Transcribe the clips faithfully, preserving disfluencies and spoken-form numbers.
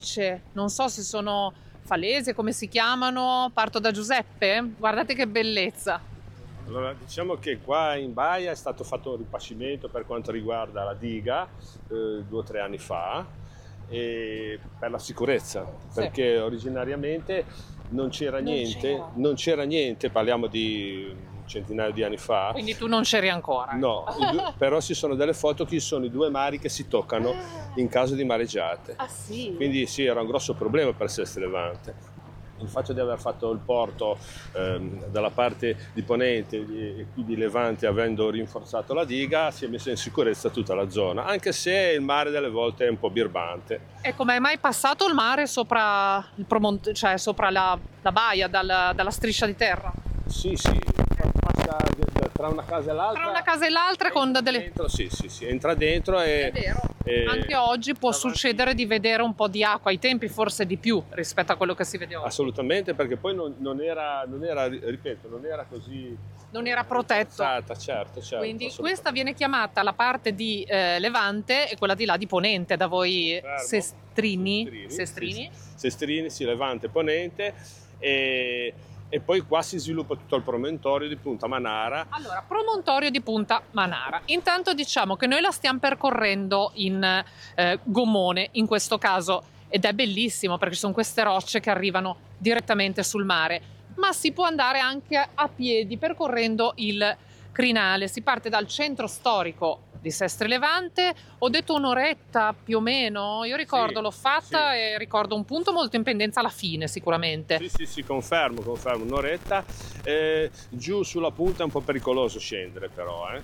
C'è, non so se sono falese, come si chiamano. Parto da Giuseppe. Guardate che bellezza. Allora, diciamo che qua in baia è stato fatto un ripascimento per quanto riguarda la diga eh, due o tre anni fa, e per la sicurezza, Sì. perché originariamente non c'era Non niente, c'era. non c'era niente, parliamo di un centinaio di anni fa. Quindi tu non c'eri ancora. No, i due- però ci sono delle foto che sono i due mari che si toccano in caso di mareggiate. Ah sì? Quindi sì, era un grosso problema per Sestri Levante. Il fatto di aver fatto il porto ehm, dalla parte di Ponente e qui di Levante, avendo rinforzato la diga, si è messa in sicurezza tutta la zona, anche se il mare delle volte è un po' birbante. E come è mai passato il mare sopra il promont- cioè sopra la, la baia, dal- dalla striscia di terra? Sì, sì, passa tra una casa e l'altra. Tra una casa e l'altra con entra delle... dentro, sì, sì, sì, entra dentro e... È vero. e- Anche oggi può davanti- succedere di vedere un po' di acqua, ai tempi forse di più rispetto a quello che si vede oggi. Assolutamente, perché poi non, non era, non era, ripeto, non era così Non era protetto. forzata, certo, certo. Quindi assolutamente. questa viene chiamata la parte di eh, Levante e quella di là di Ponente, da voi Fermo. sestrini. Sestrini, Sestrini. sì, sì. Sestrini, sì, Levante, Ponente, e, e poi qua si sviluppa tutto il promontorio di Punta Manara. Allora, promontorio di Punta Manara. Intanto diciamo che noi la stiamo percorrendo in eh, gommone, in questo caso, ed è bellissimo perché ci sono queste rocce che arrivano direttamente sul mare, ma si può andare anche a piedi percorrendo il crinale. Si parte dal centro storico di Sestri Levante. Ho detto un'oretta più o meno, io ricordo, Sì, l'ho fatta sì. e ricordo un punto molto in pendenza alla fine sicuramente. Sì, sì, sì, confermo, confermo, un'oretta. Eh, giù sulla punta è un po' pericoloso scendere però, eh.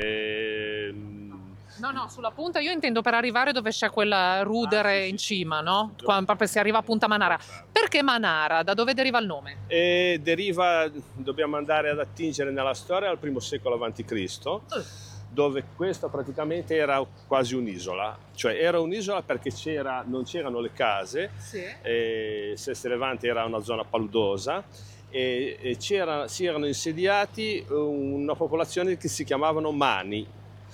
Ehm, No, no, sulla punta io intendo per arrivare dove c'è quel rudere Ah, sì, sì, in sì, cima, sì, no? sì. Quando proprio si arriva a Punta Manara. Confermo. Perché Manara? Da dove deriva il nome? E deriva, dobbiamo andare ad attingere nella storia al primo secolo avanti Cristo, dove questa praticamente era quasi un'isola, cioè era un'isola perché c'era, non c'erano le case, Sì. e Sestri Levante era una zona paludosa e, e c'era, si erano insediati una popolazione che si chiamavano Mani,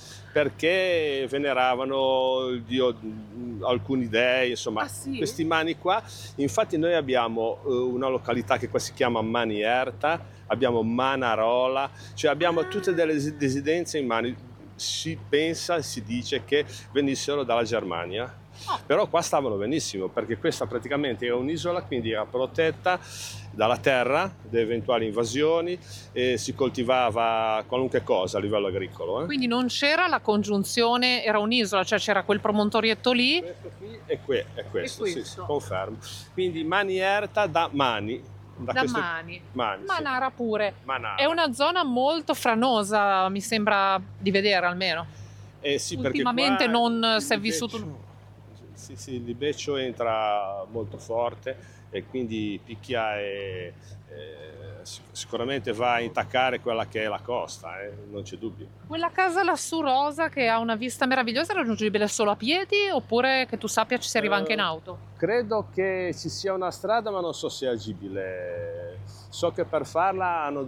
perché veneravano il dio, alcuni dei, insomma, Ah, sì? questi Mani qua. Infatti noi abbiamo eh, una località che qua si chiama Manierta, abbiamo Manarola, cioè abbiamo Ah. tutte delle residenze in Mani. Si pensa, si dice che venissero dalla Germania, Ah. però qua stavano benissimo perché questa praticamente era un'isola, quindi era protetta dalla terra, da eventuali invasioni, e si coltivava qualunque cosa a livello agricolo. eh. Quindi non c'era la congiunzione, era un'isola, cioè c'era quel promontorietto lì. Questo qui è, que- è questo, È sì, questo. sì, confermo. Quindi Manierta da Mani. Da queste- Mani. Mani, sì. Manara pure. Manara. È una zona molto franosa, mi sembra di vedere almeno. Eh sì, perché Ultimamente qua non il si è vissuto- libeccio- Sì, sì, il libeccio entra molto forte e quindi picchia e eh, sic- sicuramente va a intaccare quella che è la costa, eh, non c'è dubbio. Quella casa lassù rosa che ha una vista meravigliosa è raggiungibile solo a piedi oppure che tu sappia ci si arriva anche in Eh, auto? Credo che ci sia una strada, ma non so se è agibile. So che per farla hanno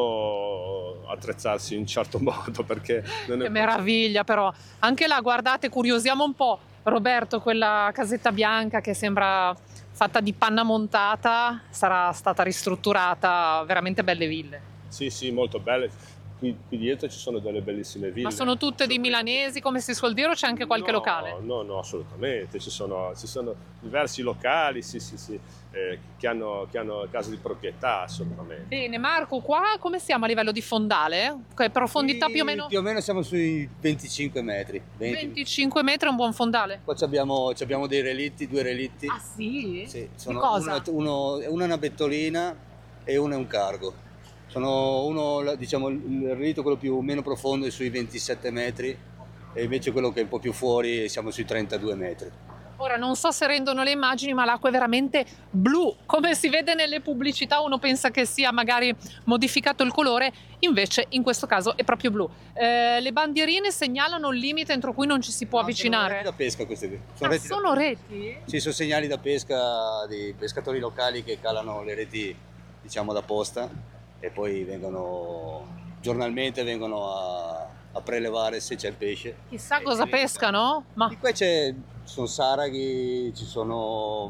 dovuto attrezzarsi in un certo modo perché non è Che meraviglia però. Anche là, guardate, curiosiamo un po'. Roberto, quella casetta bianca che sembra fatta di panna montata, sarà stata ristrutturata, veramente belle ville. Sì, sì, molto belle. Qui, qui dietro ci sono delle bellissime ville. Ma sono tutte di milanesi, come si suol dire, o c'è anche qualche No, locale? No, no, assolutamente. Ci sono, ci sono diversi locali, sì, sì, sì, eh, che hanno, che hanno case di proprietà, assolutamente. Bene, Marco, qua come siamo a livello di fondale? Che profondità Qui più o meno? Più o meno siamo sui venticinque metri. venti. venticinque metri è un buon fondale? Qua ci abbiamo, ci abbiamo dei relitti, due relitti. Ah sì? Sì, Di sono cosa? uno, uno- uno è una bettolina e uno è un cargo. Sono uno, diciamo, il relitto quello più meno profondo è sui ventisette metri e invece quello che è un po' più fuori siamo sui trentadue metri. Ora non so se rendono le immagini, ma l'acqua è veramente blu, come si vede nelle pubblicità. Uno pensa che sia magari modificato il colore, invece in questo caso è proprio blu. Eh, le bandierine segnalano il limite entro cui non ci si può No, sono reti avvicinare. da pesca queste qui. Ah, reti da- sono reti? Sì, sono segnali da pesca di pescatori locali che calano le reti, diciamo, da posta e poi vengono giornalmente vengono a, a prelevare se c'è il pesce. Chissà E cosa diventa- pescano? Ma Di qua c'è, ci sono saraghi, ci sono